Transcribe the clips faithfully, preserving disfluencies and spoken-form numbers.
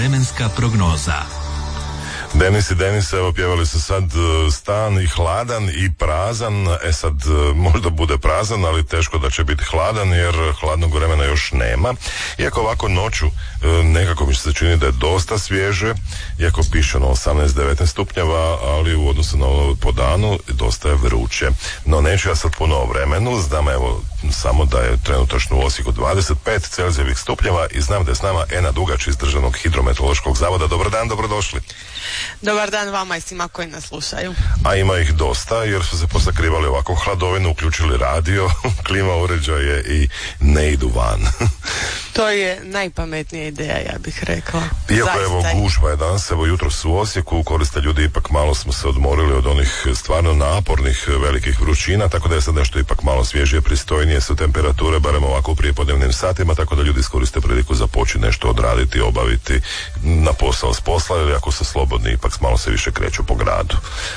Vremenska prognoza. Denis i Denis, evo pjevali su sad stan i hladan i prazan. E sad možda bude prazan, ali teško da će biti hladan jer hladnog vremena još nema. Iako ovako noću nekako mi se čini da je dosta svježe, iako piše ono osamnaest devetnaest stupnjeva, ali u odnosu na ono po danu dosta je vruće. No neću ja sad puno o vremenu, znam evo samo da je trenutačno u Osijeku dvadeset pet Celzijevih stupnjeva i znam da je s nama Ena Dugač iz Državnog hidrometeorološkog zavoda. Dobar dan, dobrodošli. Dobar dan vama i svima koji nas slušaju. A ima ih dosta jer su se posakrivali ovako hladovinu, uključili radio, klima uređaje i ne idu van. To je najpametnija ideja, ja bih rekla. Iako Zaista evo je. gužva je danas, evo jutros u Osijeku, koriste ljudi, ipak malo smo se odmorili od onih stvarno napornih velikih vrućina, tako da je sad nešto ipak malo svježije, pristojnije su temperature, barem ovako u prijepodnevnim satima, tako da ljudi iskoriste priliku za poći nešto odraditi, obaviti na posao s posla, ili ako su slobodni, ipak malo se više kreću po gradu.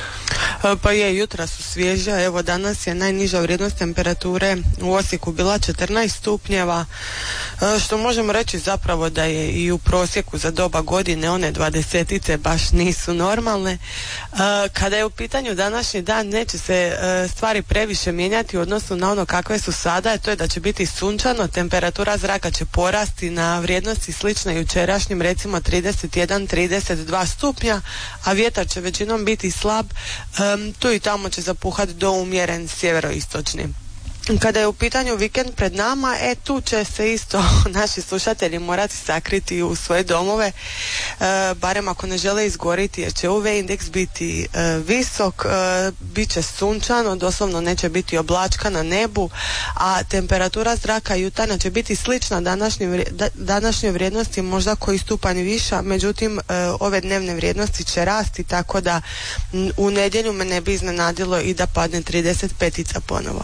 Pa je, jutra su svježa, evo danas je najniža vrijednost temperature u Osijeku bila četrnaest stupnjeva, što možemo reći zapravo da je i u prosjeku za doba godine one dvadesetice baš nisu normalne. Kada je u pitanju današnji dan, neće se stvari previše mijenjati u odnosu na ono kakve su sada, to je da će biti sunčano, temperatura zraka će porasti na vrijednosti slične jučerašnjim, recimo trideset jedan trideset dva stupnja, a vjetar će većinom biti slab. Um, tu i tamo će zapuhati do umjeren sjeveroistočni. Kada je u pitanju vikend pred nama, e tu će se isto naši slušatelji morati sakriti u svoje domove, e, barem ako ne žele izgoriti, jer će U V indeks biti e, visok, e, bit će sunčano, doslovno neće biti oblačka na nebu, a temperatura zraka jutarnja će biti slična današnjoj, današnjoj vrijednosti, možda koji stupanj viša, međutim e, ove dnevne vrijednosti će rasti, tako da m, u nedjelju me ne bi iznenadilo i da padne trideset petica ponovo.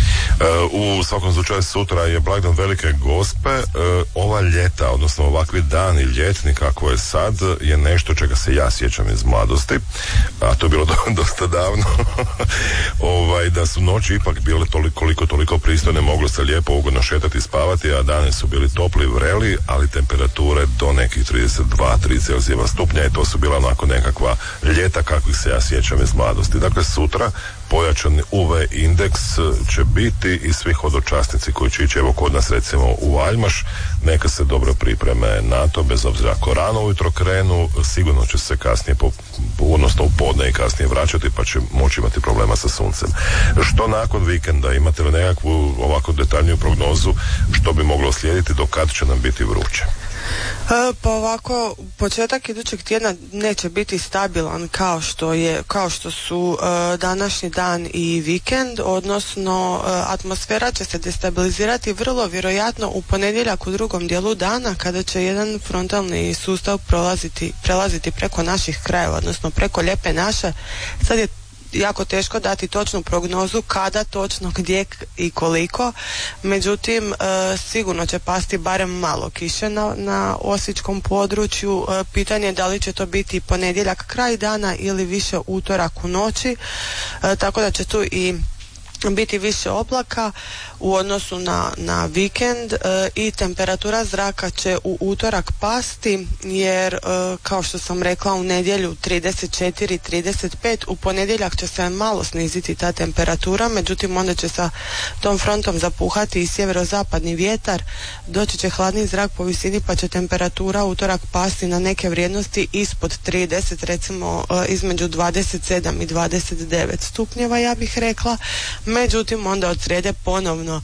Uh, u svakom slučaju sutra je blagdan Velike Gospe. Uh, ova ljeta, odnosno ovakvi dani ljetni kako je sad, je nešto čega se ja sjećam iz mladosti, a to je bilo do, dosta davno. ovaj, da su noći ipak bile toliko, koliko toliko pristojne, moglo se lijepo ugodno šetati i spavati, a dani su bili topli, vreli, ali temperature do nekih trideset dva tri Celzijeva stupnja i to su bila onako nekakva ljeta kakvih se ja sjećam iz mladosti. Dakle, sutra pojačan U V indeks će biti i svi hodočasnici koji će ići evo kod nas recimo u Aljmaš, neka se dobro pripreme na to, bez obzira ako rano ujutro krenu, sigurno će se kasnije po, odnosno u podne i kasnije vraćati, pa će moći imati problema sa suncem. Što nakon vikenda? Imate li nekakvu ovako detaljniju prognozu što bi moglo slijediti, do kad će nam biti vruće? E, pa ovako, početak idućeg tjedna neće biti stabilan kao što je, kao što su e, današnji dan i vikend, odnosno e, atmosfera će se destabilizirati vrlo vjerojatno u ponedjeljak u drugom dijelu dana, kada će jedan frontalni sustav prolaziti, prelaziti preko naših krajeva, odnosno preko Lijepe naše. Sad je jako teško dati točnu prognozu kada točno, gdje i koliko, međutim e, sigurno će pasti barem malo kiše na, na osječkom području. E, pitanje je da li će to biti ponedjeljak kraj dana ili više utorak u noći, e, tako da će tu i biti više oblaka u odnosu na, na vikend, e, i temperatura zraka će u utorak pasti jer e, kao što sam rekla u nedjelju trideset četiri trideset pet, u ponedjeljak će se malo sniziti ta temperatura, međutim onda će sa tom frontom zapuhati i sjeverozapadni vjetar, doći će hladni zrak po visini pa će temperatura utorak pasti na neke vrijednosti ispod trideset, recimo e, između dvadeset sedam i dvadeset devet stupnjeva, ja bih rekla. Međutim, onda od srijede ponovno